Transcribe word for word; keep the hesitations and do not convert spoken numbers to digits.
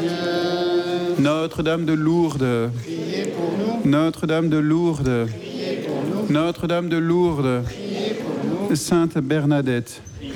Seigneur. Notre-Dame de Lourdes, Priez pour nous. Notre-Dame de Lourdes, Priez pour nous. Notre-Dame de Lourdes, Priez pour nous. Sainte Bernadette, Priez